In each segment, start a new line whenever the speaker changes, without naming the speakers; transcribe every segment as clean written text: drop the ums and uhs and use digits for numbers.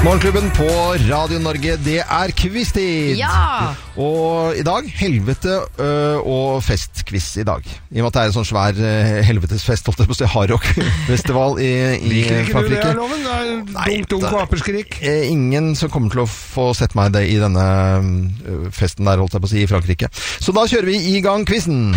Morgenklubben på Radio Norge, det quiz-tid.
Ja!
Og i dag, helvete og festquiz i dag. I og med at det en sånn svær helvetesfest, holdt jeg på å si, Hardrock-festival i
Liker ikke du det,
Frankrike.
Loven? Det dunk og aperskrik.
Ingen som kommer til å få sett meg det i denne festen der, holdt jeg på å si, i Frankrike. Så da kjører vi i gang quizen.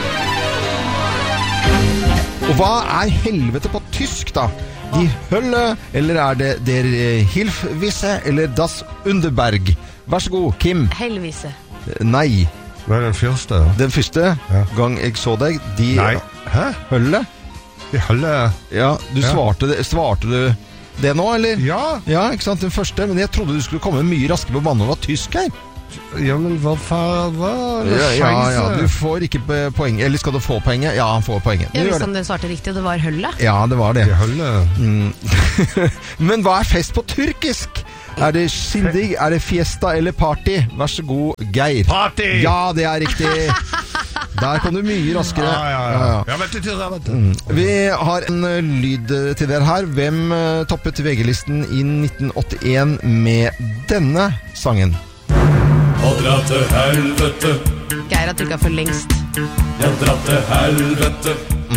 Og hva helvete på tysk da? Die Hölle, eller det der Hilfwisse, eller das Underberg? Vær så god, Kim.
Helvise.
Nei.
Hva den første?
Den første gang jeg så deg,
Nei. Hæ?
Hølle?
Die Hölle?
Ja, du svarte du det nå, eller?
Ja.
Ja, ikke sant, den første, men jeg trodde du skulle komme mye raskere på banen og var tysk her.
Ja, men hva faen?
Ja, du får ikke poeng. Eller skal du få poenget? Ja, han får poenget.
Ja, hvis han svarte riktig, og det var hølle.
Ja, det var det.
Die Hölle.
Men hva fest på turkisk? Det skildig, det fiesta eller party? Vær så god, Geir.
Party!
Ja, det riktig. Der kom du mye raskere.
Ja, vet du.
Vi har en lyd til dere her. Hvem toppet VG-listen i 1981 med denne sangen?
Og dra til helvete.
Geir har trykket for lengst.
Jeg dra til helvete.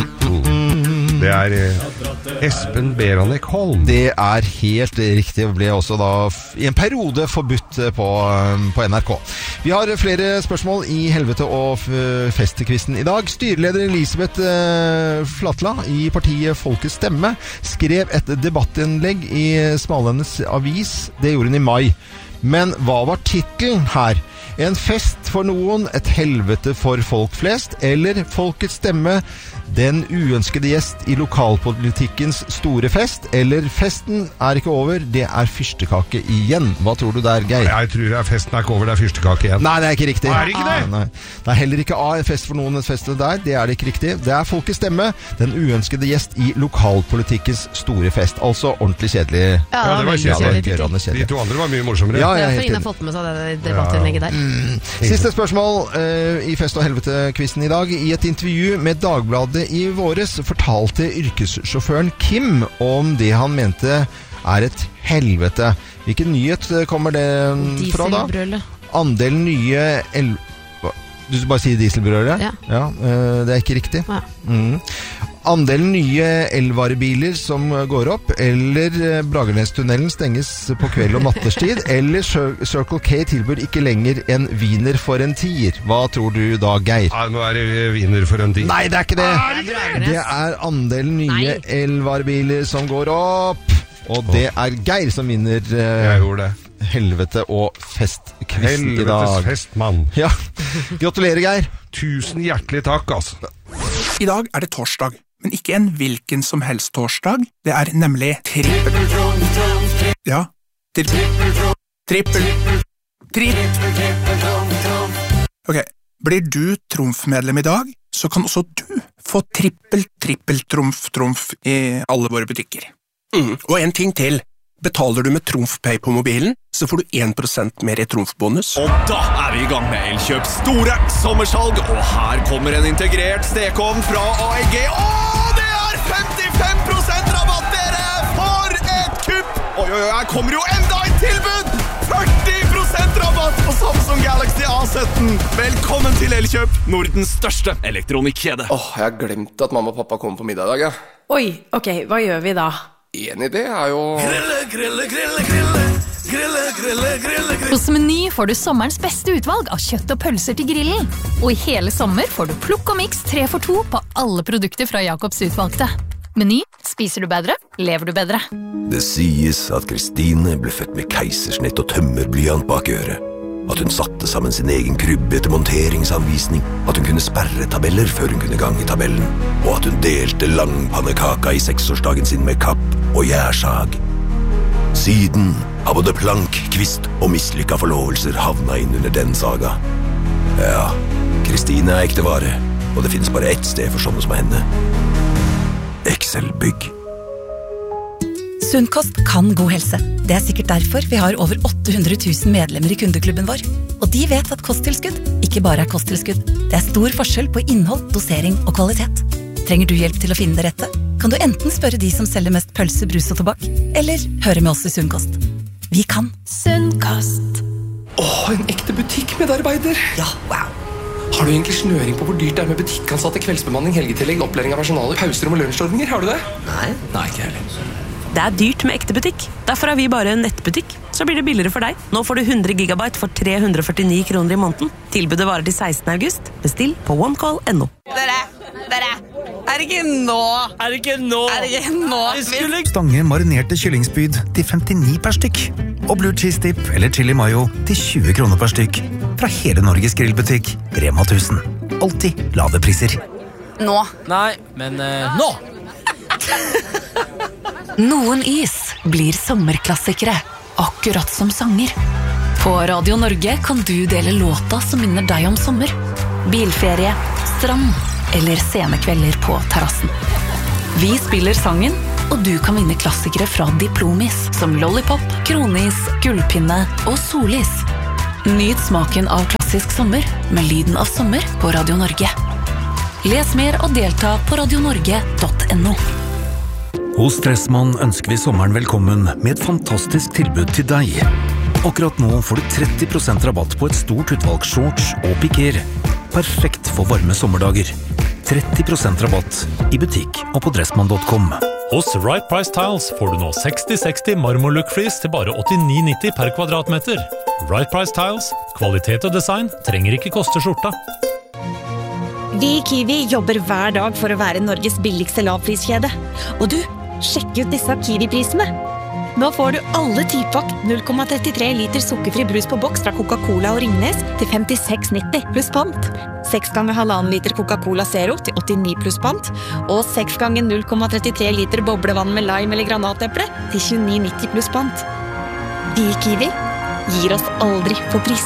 Det Espen Beranek Holm.
Det helt riktig, og ble også da i en periode forbudt på NRK. Vi har flere spørsmål i helvete og festekvisten i dag. Styreleder Elisabeth Flatla i partiet Folkets Stemme skrev et debattinnlegg i Smalendes avis. Det gjorde hun i mai. Men hva var titelen her? En fest for noen, et helvete for folk flest, eller Folkets Stemme, den uønskede gjest i lokalpolitikkens store fest, eller festen ikke over, det fyrstekake igjen. Hva tror du der, Geir?
Jeg tror festen ikke over, det fyrstekake igjen.
Nei, det ikke riktig.
Det ikke det?
Nei. Det heller ikke A, en fest for noen, et fest der. Det det ikke riktig. Det Folkets Stemme, den uønskede gjest i lokalpolitikkens store fest. Altså ordentlig kjedelig.
Ja, det var kjedelig.
De to andre var mye morsommere.
Ja,
for ingen har fått med seg det debattinnlegget der.
Siste spørsmål i Fest og helvete-quizen i dag. I et intervju med Dagbladet i våres fortalte yrkessjåføren Kim om det han mente et helvete. Hvilken nyhet kommer det fra da?
Dieselbrølet.
Andelen nye Du skal bare si dieselbrølet?
Ja.
Det ikke riktig.
Ja.
Andelen nye elvarebiler som går opp, eller Bragernestunnelen stenges på kveld og natterstid, eller Circle K tilbyr ikke lenger en wiener for en 10. Hva tror du da, Geir?
Ja, nå det wiener for en 10.
Nei, det ikke det. Det andelen nye elvarebiler som går opp, og det Geir som vinner
Jeg gjorde det.
Helvete og festkvisten i dag.
Helvetes festmann.
Ja, gratulerer, Geir.
Tusen hjertelig takk, altså.
I dag det torsdag, men ikke en hvilken som helst torsdag. Det nemlig trippel. Ja, trippel. Ok, blir du trumfmedlem i dag, så kan også du få trippel trumf i alle våre butikker. Og en ting til. Betaler du med TrumfPay på mobilen, så får du 1% mer i trumfbonus.
Og da vi i gang med Elkjøps store sommersalg, og her kommer en integrert stekeovn fra AEG. Det 55% rabatt, dere! For et kupp! Oi, her kommer jo enda et tilbud! 40% rabatt på Samsung Galaxy A17. Velkommen til Elkjøp, Nordens største elektronikkjede.
Jeg har glemt at mamma og pappa kommer på middag i dag, ja.
Oi, ok, hva gjør vi da?
En idé jo...
Grille. Hos Meny får du sommerens beste utvalg av kjøtt og pølser til grillen. Og i hele sommer får du plukk og mix 3 for 2 på alle produkter fra Jacobs utvalgte. Meny, spiser du bedre, lever du bedre.
Det sies at Kristine ble født med keisersnitt og tømmerblyant bak øret. At hun satte sammen sin egen krybbe etter monteringsanvisning. At hun kunne sperre tabeller før hun kunne gange tabellen. Og at hun delte langpannekaka i 6-årsdagen sin med kapp og gjærsag. Siden har både plank, kvist og mislykka forlovelser havna inn under den saga. Ja, Kristine ekte vare, og det finnes bare ett sted for sånne som henne. Excel-bygg.
Sunnkost kan god helse. Det sikkert derfor vi har over 800 000 medlemmer i kundeklubben vår. Og de vet at kosttilskudd ikke bare kosttilskudd. Det stor forskjell på innhold, dosering og kvalitet. Trenger du hjelp til å finne det rette? Kan du enten spørre de som selger mest pølse, brus og tobakk, eller høre med oss i Sunnkost. Vi Vi kan.
Sunnkost.
En ekte butikkmedarbeider.
Ja, wow.
Har du egentlig snøring på hvor dyrt det med butikkansatte, kveldsbemanning, helgetillegg, opplæring av personaler, pauser og lunsjordninger? Har du det?
Nei.
Nei, ikke heller.
Det dyrt med ekte butikk. Derfor har vi bare en nettbutikk. Så blir det billigere for deg. Nå får du 100 gigabyte for 349 kroner i måneden. Tilbudet varer til 16. august. Bestill på onecall.no.
Dere, er det ikke nå?
Stange marinerte kyllingspyd til 59 per stykk. Og blue cheese dip eller chili mayo til 20 kroner per stykk. Fra hele Norges grillbutikk, Rema 1000. Alltid lave priser.
Nå.
Nei, men nå!
Noen is blir sommerklassikere, akkurat som sanger. På Radio Norge kan du dele låta som minner deg om sommer. Bilferie, strand eller scenekvelder på terrassen. Vi spiller sangen, og du kan vinne klassikere fra Diplomis, som Lollipop, Kronis, Gullpinne og Solis. Nyt smaken av klassisk sommer med lyden av sommer på Radio Norge. Les mer og delta på radionorge.no.
Hos Dressmann ønsker vi sommeren velkommen med et fantastisk tilbud til deg. Akkurat nå får du 30% rabatt på et stort utvalg shorts og piker. Perfekt for varme sommerdager. 30% rabatt i butikk og på dressmann.com.
Hos Right Price Tiles får du nå 60-60 marmorlook fleece til bare 89,90 per kvadratmeter. Right Price Tiles, kvalitet og design trenger ikke koste skjorta.
Vi i Kiwi jobber hver dag for å være Norges billigste lavpriskjede. Og du, sjekk ut disse Kiwi-prisene. Nå får du alle 10-pakk 0,33 liter sukkerfri brus på boks fra Coca-Cola og Ringnes til 56,90 pluss pant. 6 ganger 1,5 liter Coca-Cola Zero til 89 pluss pant. Og 6 ganger 0,33 liter boblevann med lime eller granateple til 29,90 pluss pant. Vi i Kiwi gir oss aldri på pris.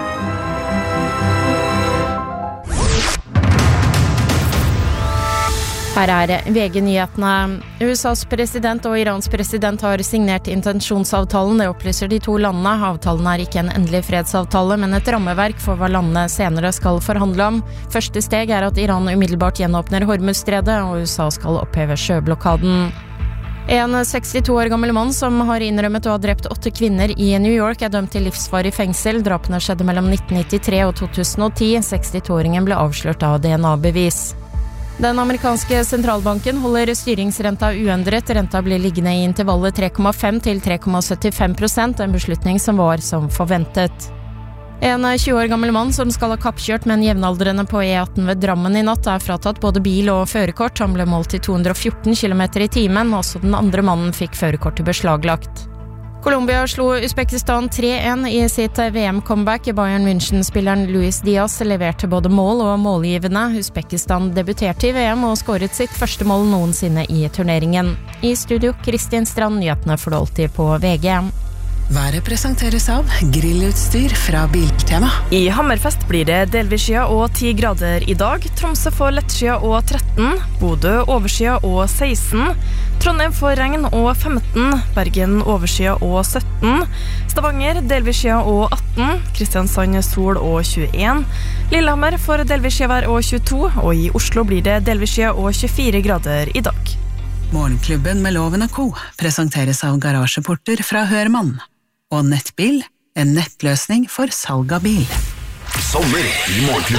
Her VG-nyhetene. USAs president og Irans president har signert intensjonsavtalen. Det opplyser de to landene. Avtalen ikke en endelig fredsavtale, men et rammeverk for hva landene senere skal forhandle om. Første steg at Iran umiddelbart gjenåpner Hormuzstredet, og USA skal oppheve sjøblokaden. En 62 år gammel mann som har innrømmet å ha drept 8 kvinner i New York dømt til livsvarig fengsel. Drapene skjedde mellom 1993 og 2010. 62-åringen ble avslørt av DNA-bevis. Den amerikanske sentralbanken holder styringsrenta uendret. Renta blir liggende i intervallet 3,5 til 3,75%, en beslutning som var som forventet. En 20 år gammel mann som skal ha kappkjørt med en jevnaldrende på E18 ved Drammen i natt fratatt både bil og førerkort. Han ble målt til 214 km i timen, også den andre mannen fikk førerkortet beslaglagt. Colombia slo Uzbekistan 3-1 i sitt VM-comeback. Bayern München-spilleren Luis Diaz leverte både mål og målgivende. Uzbekistan debuterte i VM og skåret sitt første mål noensinne i turneringen. I studio, Kristin Strand, nyhetene får du alltid på VG.
Været presenteres av grillutstyr fra Biltema.
I Hammerfest blir det delvis skya og 10 grader i dag. Tromsø får lettskya og 13. Bodø overskya og 16. Trondheim får regn og 15. Bergen overskya og 17. Stavanger delvis skya og 18. Kristiansand sol og 21. Lillehammer får delvis skjevær og 22. Og i Oslo blir det delvis skya og 24 grader i dag.
Morgenklubben med Loven & Co. presenteres av garasjeporter fra Hørmann. Og Nettbil, en nettløsning for salg av bil.
Sommer i Morgenklubben.